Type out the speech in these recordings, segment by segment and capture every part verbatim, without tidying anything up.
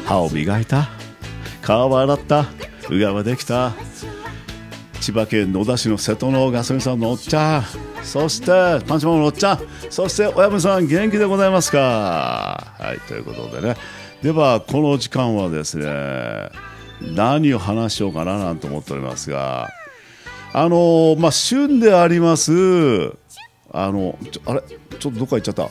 歯を磨いた、顔を洗った、うがいはできた。千葉県野田市の瀬戸のガソリンスタンドのおっちゃん、そしてパンチマンのおっちゃん、そして親分さん、元気でございますか。はい、ということでね、ではこの時間はですね、何を話しようかななんて思っておりますが、あのー、まあ旬でありますあのちょあれちょっとどっか行っちゃった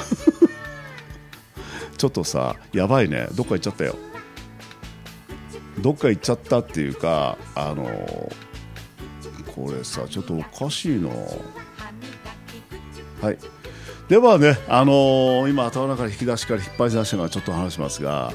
ちょっとさ、やばいね、どっか行っちゃったよ。どっか行っちゃったっていうか、あのー、これさ、ちょっとおかしいの。はい、ではね、あのー、今頭の中で引き出しから引っ張り出しながらちょっと話しますが、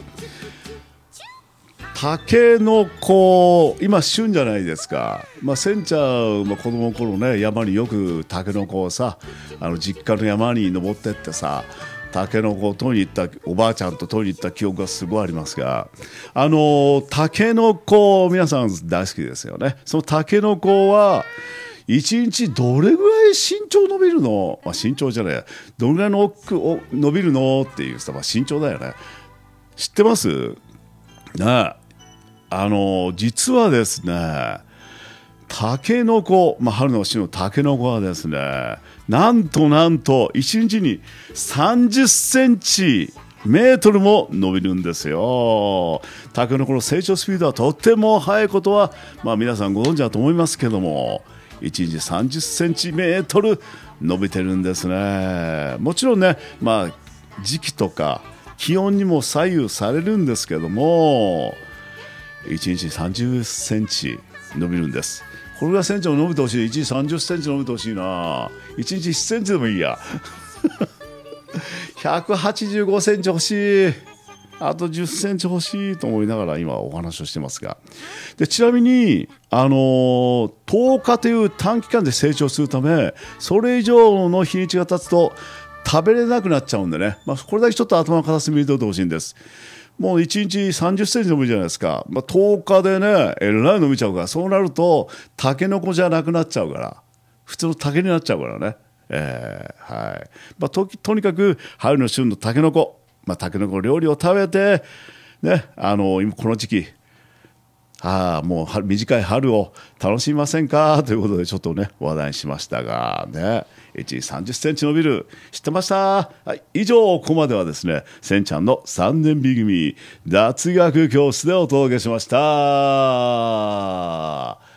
タケノコ今旬じゃないですか。まあ、センちゃんも子供の頃ね、山によくタケノコをさ、あの実家の山に登ってってさ、タケノコを取りに行った、おばあちゃんと取りに行った記憶がすごいありますが、あのタケノコ皆さん大好きですよね。そのタケノコはいちにちどれぐらい身長伸びるの、まあ、身長じゃない、どれぐらいの奥を伸びるのっていうさ、まあ、身長だよね。知ってますね。あの実はですね、タケノコ、まあ、春の旬のタケノコはですね、なんとなんといちにちにさんじゅっセンチメートルも伸びるんですよ。タケノコの成長スピードはとっても速いことは、まあ、皆さんご存知だと思いますけども、いちにちさんじゅっセンチメートル伸びてるんですね。もちろんね、まあ、時期とか気温にも左右されるんですけども、いちにちさんじゅっセンチ伸びるんです。これがセンチも伸びてほしい。いちにちさんじゅっセンチ伸びてほしいな。いちにちいっセンチでもいいやひゃくはちじゅうごセンチ欲しい、あとじゅっセンチ欲しいと思いながら今お話をしてますが、でちなみに、あのー、とおかという短期間で成長するため、それ以上の日にちが経つと食べれなくなっちゃうんでね、まあ、これだけちょっと頭の片隅に入れておいてほしいんです。もういちにちさんじゅっセンチ伸びるじゃないですか、まあ、とおかでね、えらい伸びちゃうから、そうなるとタケノコじゃなくなっちゃうから、普通の竹になっちゃうからね、えーはいまあ、と, とにかく春の旬のタケノコ、まあ、タケノコ料理を食べて、ね、あの今この時期、あもう春短い春を楽しみませんかということでちょっとね話題にしましたがね、いちにちさんじゅっセンチ伸びる知ってました？はい、以上ここまではですね、せんちゃんのさんねん B 組雑学教室でお届けしました。はい、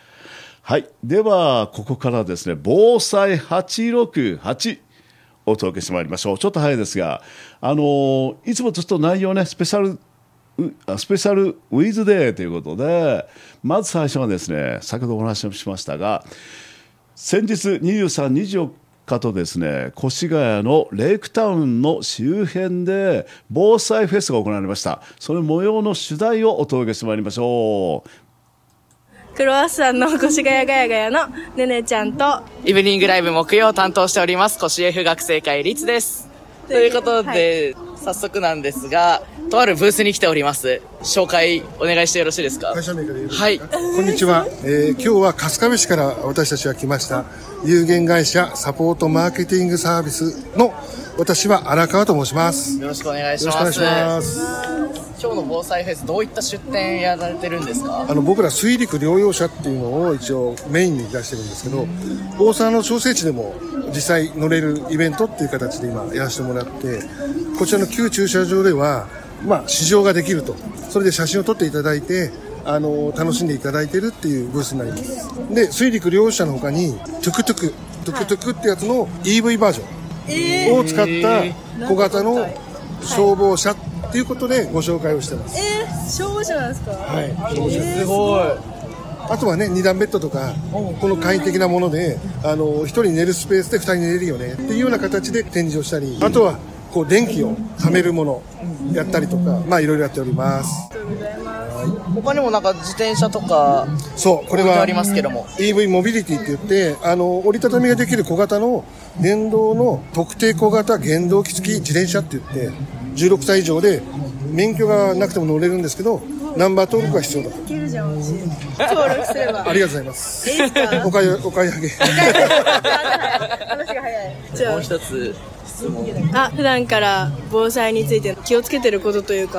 ではここからですね、防災はちろくはちお届けしてまいりましょう。ちょっと早いですが、あのいつもちょっと内容ね、スペシャルスペシャルウィズデーということで、まず最初はですね、先ほどお話ししましたが、先日にじゅうさん、にじゅうよっかとですね、越谷のレイクタウンの周辺で防災フェスが行われました。その模様の取材をお届けしてまいりましょう。 クロワッサンの越谷ガヤガヤのねねちゃんと、 イブニングライブ木曜を担当しております越 F 学生会リツです。ということで、はい、早速なんですが、とあるブースに来ております。紹介お願いしてよろしいですか？ 会社名から言うですか？ はい。 こんにちは、えー、今日は春日部市から私たちが来ました、有限会社サポートマーケティングサービスの私は荒川と申します。 よろしくお願いします。 よろしくお願いします。 今日の防災フェス、どういった出展やられてるんですか？ あの僕ら水陸両用車っていうのを一応メインに出してるんですけど、大沢の調整地でも実際乗れるイベントっていう形で今やらせてもらって、こちらの旧駐車場ではまあ試乗ができると、それで写真を撮っていただいて、あの楽しんでいただいてるっていうブースになります。で、水陸両用車の他にトゥクトゥクトゥクトゥクってやつの イーブイ バージョンを使った小型の消防車ということでご紹介をしてます。 えー、消防車なんですか？ はい、消防車です。 すごい。 あとはね、二段ベッドとかこの簡易的なもので、あの一人寝るスペースで二人寝れるよねっていうような形で展示をしたり、あとはこう電気を貯めるものやったりとか、まあいろいろやっております。 ありがとうございます。 他にもなんか自転車とか、 そう、これはありますけどもイーブイ モビリティって言って、あの折りたたみができる小型の電動の特定小型原動機付き自転車って言って、じゅうろくさい以上で免許がなくても乗れるんですけど、ナンバー登録が必要だと。 いけるじゃん、私登録すれば。 ありがとうございます。 いいですか？ お買いお買い上げ。 話が早い。じゃあもう一つ質問。 あ、普段から防災について気をつけてることというか